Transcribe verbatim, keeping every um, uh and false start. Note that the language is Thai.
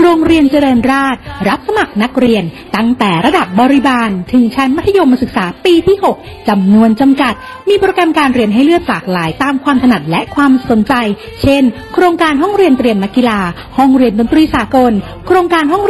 โรงเรียนเจริญราษฎร์รับสมัครนักเรียนตั้งแต่ระดับบริบาลถึงชั้นมัธยมศึกษาปีที่หกจำนวนจำกัดมีโปรแกรมการเรียนให้เลือกหลากหลายตามความถนัดและความสนใจเช่นโครงการห้องเรียนเตรียมนักกีฬาห้องเรียนดนตรีสากลโครงการห้อง